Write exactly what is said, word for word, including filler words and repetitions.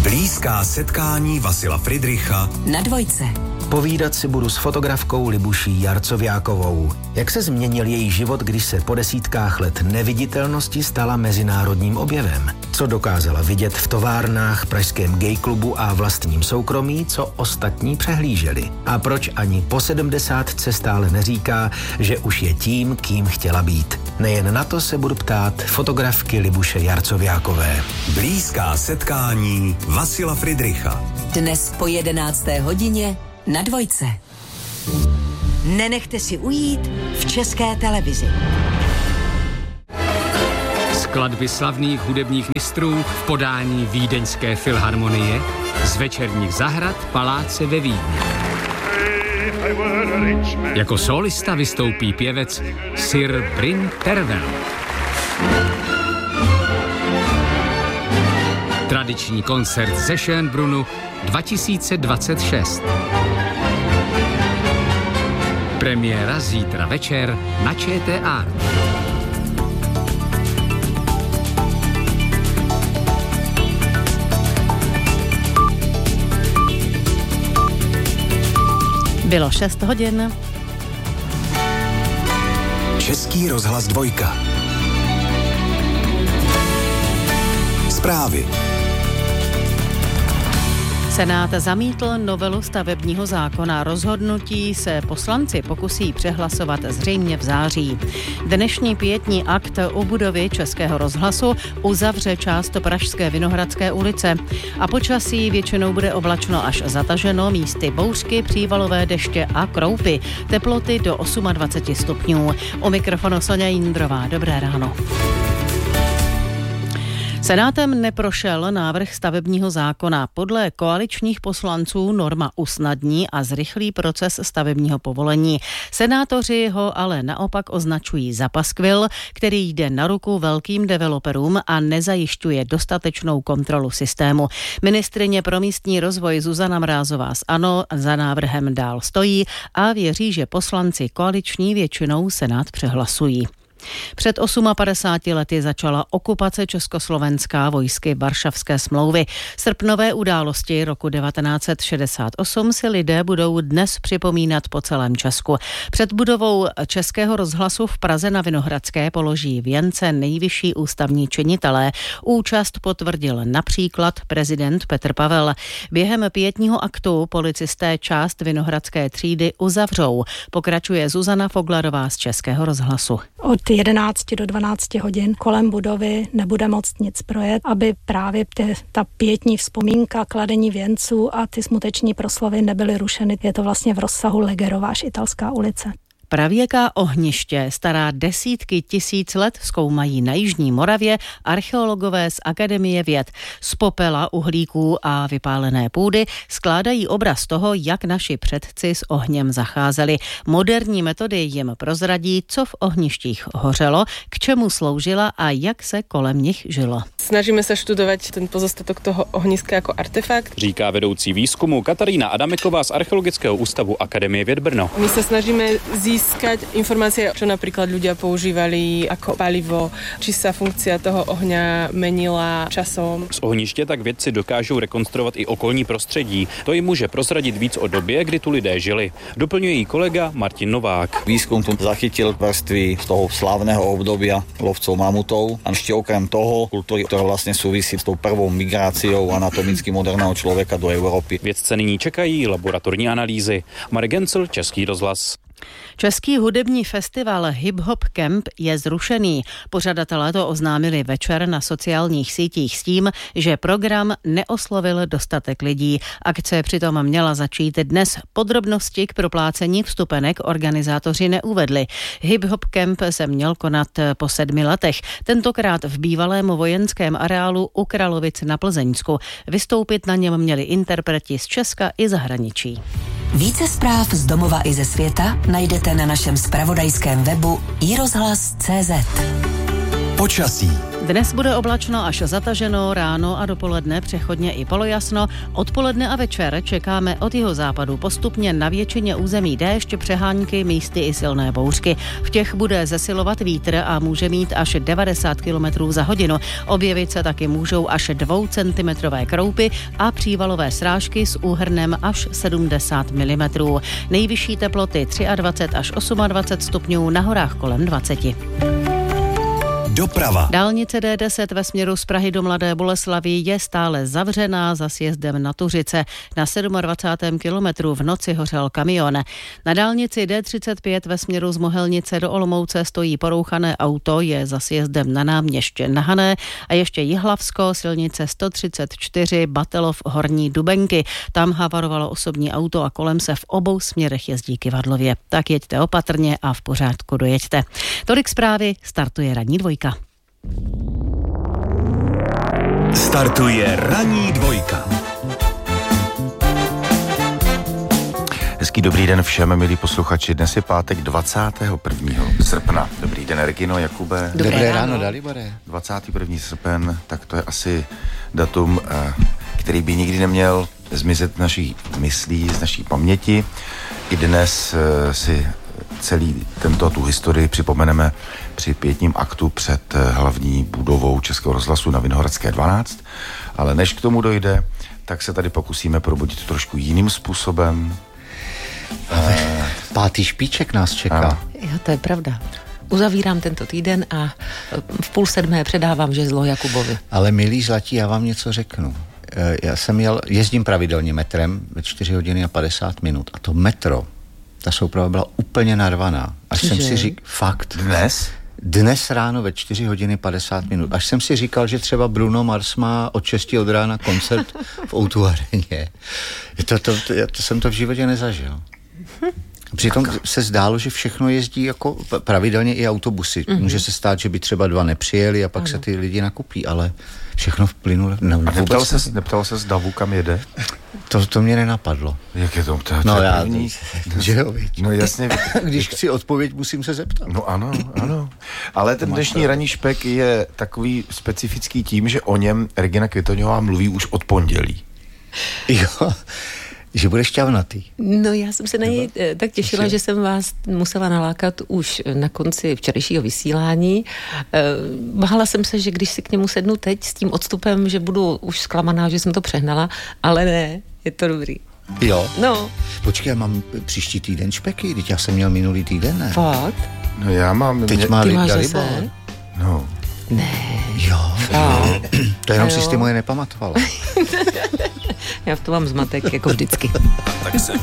Blízká setkání Vasila Fridricha na Dvojce. Povídat si budu s fotografkou Libuší Jarcovějákovou. Jak se změnil její život, když se po desítkách let neviditelnosti stala mezinárodním objevem? Co dokázala vidět v továrnách, pražském gay-klubu a vlastním soukromí, co ostatní přehlíželi? A proč ani po sedmdesátce stále neříká, že už je tím, kým chtěla být? Nejen na to se budu ptát fotografky Libuše Jarcovějákové. Blízká setkání Vasila Fridricha. Dnes po jedenácté hodině na Dvojce. Nenechte si ujít v České televizi. Skladby slavných hudebních mistrů v podání Vídeňské filharmonie z večerních zahrad Paláce ve Vídni. Jako solista vystoupí pěvec Sir Bryn Tervel. Tradiční koncert ze Schönbrunnu dva tisíce dvacet šest. Premiéra zítra večer na ČT Art. Bylo šest hodin. Český rozhlas Dvojka. Zprávy. Senát zamítl novelu stavebního zákona. Rozhodnutí se poslanci pokusí přehlasovat zřejmě v září. Dnešní pietní akt u budovy Českého rozhlasu uzavře část pražské Vinohradské ulice. A počasí většinou bude oblačno až zataženo, místy bouřky, přívalové deště a kroupy. Teploty do dvacet osm stupňů. U mikrofonu Soňa Jindrová. Dobré ráno. Senátem neprošel návrh stavebního zákona. Podle koaličních poslanců norma usnadní a zrychlí proces stavebního povolení. Senátoři ho ale naopak označují za paskvil, který jde na ruku velkým developerům a nezajišťuje dostatečnou kontrolu systému. Ministryně pro místní rozvoj Zuzana Mrázová z ANO za návrhem dál stojí a věří, že poslanci koaliční většinou Senát přehlasují. Před padesáti osmi lety začala okupace Československa vojsky Varšavské smlouvy. Srpnové události roku devatenáct set šedesát osm si lidé budou dnes připomínat po celém Česku. Před budovou Českého rozhlasu v Praze na Vinohradské položí věnce nejvyšší ústavní činitelé. Účast potvrdil například prezident Petr Pavel. Během pietního aktu policisté část Vinohradské třídy uzavřou. Pokračuje Zuzana Foglarová z Českého rozhlasu. Od jedenácti do dvanácti hodin kolem budovy nebude moct nic projet, aby právě ty, ta pietní vzpomínka, kladení věnců a ty smuteční proslovy nebyly rušeny. Je to vlastně v rozsahu Legerováš, Italská ulice. Pravěká ohniště, stará desítky tisíc let, zkoumají na jižní Moravě archeologové z Akademie věd. Z popela, uhlíků a vypálené půdy skládají obraz toho, jak naši předci s ohněm zacházeli. Moderní metody jim prozradí, co v ohništích hořelo, k čemu sloužila a jak se kolem nich žilo. Snažíme se študovat ten pozostatok toho ohniska jako artefakt, říká vedoucí výzkumu Katarína Adameková z Archeologického ústavu Akademie věd Brno. My sa snažíme získať informácie, čo napríklad ľudia používali ako palivo, či sa funkcia toho ohňa menila časom. Z ohniště tak vědci dokážou rekonstruovat i okolní prostředí. To jim může prozradit víc o době, kdy tu lidé žili. Doplňuje jí kolega Martin Novák. Výskum tu zachytil vrstvy z toho slávneho obdobia lovcov mamutov a ešte okrem toho kultúry, ktorá vlastne súvisí s tou prvou migráciou anatomicky moderného člověka do Evropy. Vědce nyní čekají laboratorní analýzy. Marek Gencel, Český rozhlas. Český hudební festival Hip Hop Camp je zrušený. Pořadatelé to oznámili večer na sociálních sítích s tím, že program neoslovil dostatek lidí. Akce přitom měla začít dnes. Podrobnosti k proplácení vstupenek organizátoři neuvedli. Hip Hop Camp se měl konat po sedmi letech. Tentokrát v bývalém vojenském areálu u Kralovic na Plzeňsku. Vystoupit na něm měli interpreti z Česka i zahraničí. Více zpráv z domova i ze světa najdete na našem zpravodajském webu i rozhlas tečka cé zet. Počasí. Dnes bude oblačno až zataženo, ráno a dopoledne přechodně i polojasno. Odpoledne a večer čekáme od jihozápadu postupně na většině území déšť, přehánky, místy i silné bouřky. V těch bude zesilovat vítr a může mít až devadesát kilometrů za hodinu. Objevit se taky můžou až dvoucentimetrové kroupy a přívalové srážky s úhrnem až sedmdesát milimetrů. Nejvyšší teploty dvacet tři až dvacet osm stupňů, na horách kolem dvacet. Doprava. Dálnice D deset ve směru z Prahy do Mladé Boleslavi je stále zavřená za sjezdem na Tuřice. Na dvacátém sedmém kilometru v noci hořel kamion. Na dálnici D třicet pět ve směru z Mohelnice do Olomouce stojí porouchané auto, je za sjezdem na náměště na Hané. A ještě Jihlavsko, silnice sto třicet čtyři Batelov Horní Dubenky. Tam havarovalo osobní auto a kolem se v obou směrech jezdí kyvadlově. Tak jeďte opatrně a v pořádku dojeďte. Tolik zprávy, startuje ranní dvojka. Startuje ranní dvojka. Hezký dobrý den všem, milí posluchači. Dnes je pátek dvacátého prvního srpna. Dobrý den, Regino, Jakube. Dobré, Dobré ráno, Dalibore. dvacátého prvního srpen, tak to je asi datum, který by nikdy neměl zmizet z naší myslí, z naší paměti. I dnes si celý tento tu historii připomeneme při pětním aktu před hlavní budovou Českého rozhlasu na Vinohradské dvanáct. Ale než k tomu dojde, tak se tady pokusíme probudit trošku jiným způsobem. Pátý špiček nás čeká. A. Jo, to je pravda. Uzavírám tento týden a v půl sedmé předávám žezlo Jakubovi. Ale milí zlatí, já vám něco řeknu. Já jsem jel, jezdím pravidelně metrem ve čtyři hodiny a padesát minut. A to metro, ta souprava byla úplně narvaná. Až jsem si říkal, fakt. Dnes? Dnes ráno ve čtyři hodiny padesát minut. Až jsem si říkal, že třeba Bruno Mars má od šesti od rána koncert v O dva areně. To, to, to, to jsem to v životě nezažil. Přitom se zdálo, že všechno jezdí jako pravidelně i autobusy. Mm-hmm. Může se stát, že by třeba dva nepřijeli a pak ano. se ty lidi nakupí, ale všechno vplynule. No, a neptal se, neptal se z davu, kam jede? To, to mě nenapadlo. Jak je to? to, to no je já, první. že jo, viď. No jasně. Když chci odpověď, musím se zeptat. No ano, ano. Ale ten dnešní ranní špek je takový specifický tím, že o něm Regina Kvitoňová mluví už od pondělí. Jo. Že budeš šťavnatý. No já jsem se na něj tak těšila, že jsem vás musela nalákat už na konci včerejšího vysílání. Bála jsem se, že když si k němu sednu teď s tím odstupem, že budu už zklamaná, že jsem to přehnala, ale ne, je to dobrý. Jo? No. Počkej, já mám příští týden špeky, teď já jsem měl minulý týden, ne? Fakt? No já mám... Teď mě... má Ty máš zase? No. Ne. Jo. No. To jenom si s tím moje nepamatovala. Já v tom mám zmatek, jako vždycky. Tak se